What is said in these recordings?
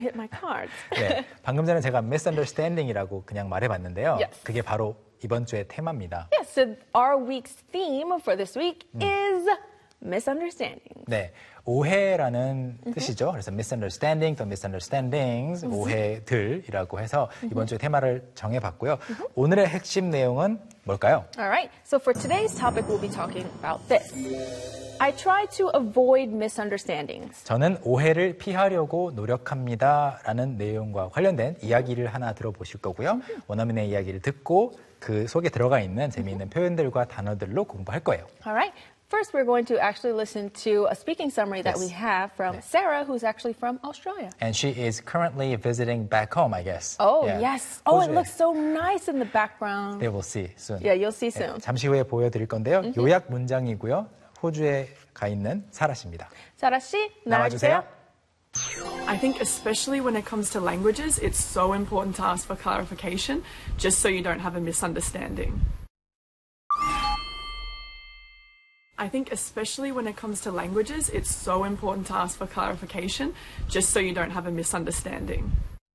hit my cards. 네, 방금 전에 제가 misunderstanding이라고 그냥 말해봤는데요. Yes. 그게 바로 이번 주의 테마입니다. Yes, so our week's theme for this week is misunderstanding. 네, 오해라는 뜻이죠. 그래서 misunderstanding, 또 misunderstandings, 오해들이라고 해서 이번 주의 테마를 정해봤고요. 오늘의 핵심 내용은 뭘까요? All right, so for today's topic, we'll be talking about this. I try to avoid misunderstandings. 저는 오해를 피하려고 노력합니다. 라는 내용과 관련된 이야기를 하나 들어보실 거고요. 원어민의 이야기를 듣고 그 속에 들어가 있는 재미있는 표현들과 단어들로 공부할 거예요. All right, first we're going to actually listen to a speaking summary that Yes. we have from Sarah, who's actually from Australia. And she is currently visiting back home, I guess. Oh, Yeah. yes. Oh, it 호주에. looks so nice in the background. They will see soon. Yeah, you'll see 네, soon. 잠시 후에 보여드릴 건데요. 요약 문장이고요. 호주에 가 있는 사라 씨입니다. 사라 씨, 나와주세요. I think especially when it comes to languages, it's so important to ask for clarification, just so you don't have a misunderstanding. I think especially when it comes to languages, it's so important to ask for clarification, just so you don't have a misunderstanding.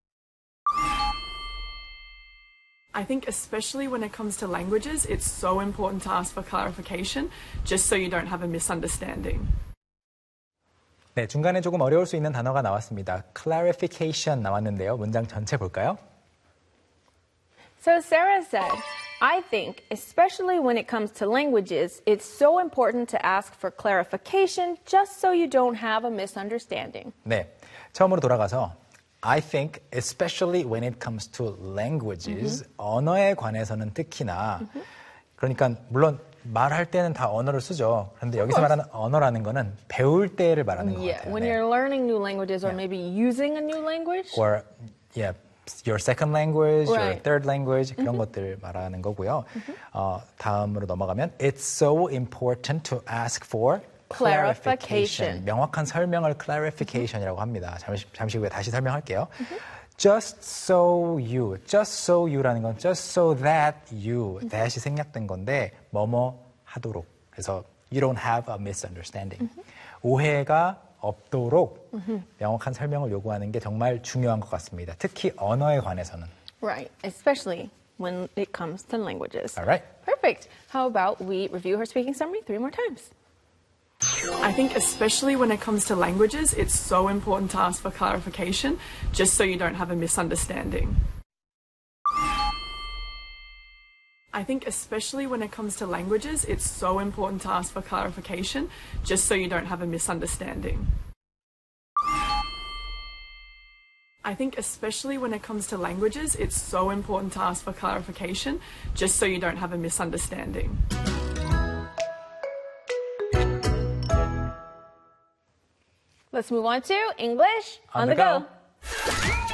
I think especially when it comes to languages, it's so important to ask for clarification, just so you don't have a misunderstanding. 네, 중간에 조금 어려울 수 있는 단어가 나왔습니다. clarification 나왔는데요. 문장 전체 볼까요? So Sarah said, I think, especially when it comes to languages, it's so important to ask for clarification just so you don't have a misunderstanding. 네, 처음으로 돌아가서 I think, especially when it comes to languages, 언어에 관해서는 특히나 그러니까 물론 말할 때는 다 언어를 쓰죠. 그런데 여기서 말하는 언어라는 거는 배울 때를 말하는 것 Yeah, 같아요. when 네. you're learning new languages or maybe using a new language. Or yeah, your second language, your Right. third language 그런 것들을 말하는 거고요. 다음으로 넘어가면 It's so important to ask for Clarification. 명확한 설명을 clarification이라고 합니다. 잠시 후에 다시 설명할게요. Just so you라는 건 just so that you, that이 생략된 건데 뭐뭐 하도록. 그래서 you don't have a misunderstanding. 오해가 없도록 명확한 설명을 요구하는 게 정말 중요한 것 같습니다. 특히 언어에 관해서는. Right, especially when it comes to languages. All right. Perfect. How about we review her speaking summary 3 more times? I think especially when it comes to languages, it's so important to ask for clarification, just so you don't have a misunderstanding. I think especially when it comes to languages, it's so important to ask for clarification, just so you don't have a misunderstanding. I think especially when it comes to languages, it's so important to ask for clarification, just so you don't have a misunderstanding. Let's move on to English on the go.